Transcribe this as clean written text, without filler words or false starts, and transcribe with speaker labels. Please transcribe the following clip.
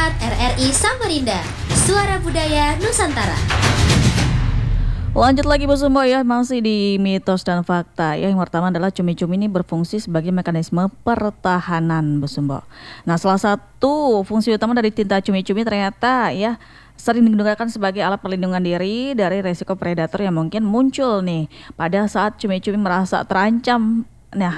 Speaker 1: Pendengar RRI Samarinda, Suara Budaya Nusantara.
Speaker 2: Lanjut lagi Bu Sumbo ya, masih di mitos dan fakta ya. Yang pertama adalah cumi-cumi ini berfungsi sebagai mekanisme pertahanan Bu Sumbo. Nah, salah satu fungsi utama dari tinta cumi-cumi ternyata ya sering digunakan sebagai alat perlindungan diri dari resiko predator yang mungkin muncul nih pada saat cumi-cumi merasa terancam